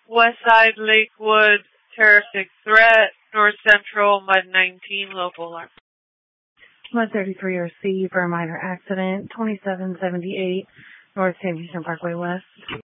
West Side, Lakewood, terroristic threat, North Central, Mud 19, local alarm. 133 RC for a minor accident, 2778 North San Houston Parkway West.